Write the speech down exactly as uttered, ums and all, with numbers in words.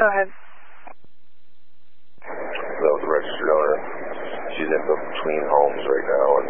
Go ahead. That was the registered owner. She's in between homes right now, and